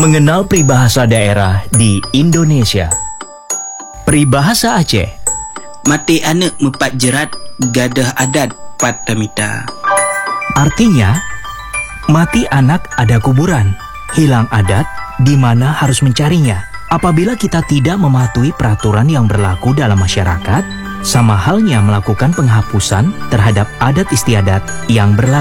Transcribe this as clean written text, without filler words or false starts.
Mengenal peribahasa daerah di Indonesia. Peribahasa Aceh. Mati anak mepat jerat, gadah adat patamita. Artinya, mati anak ada kuburan, hilang adat di mana harus mencarinya. Apabila kita tidak mematuhi peraturan yang berlaku dalam masyarakat, sama halnya melakukan penghapusan terhadap adat istiadat yang berlaku.